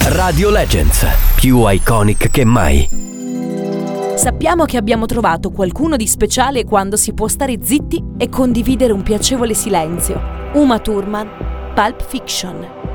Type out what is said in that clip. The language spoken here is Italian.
Radio Legends, più iconic che mai. Sappiamo che abbiamo trovato qualcuno di speciale quando si può stare zitti e condividere un piacevole silenzio. Uma Thurman, Pulp Fiction.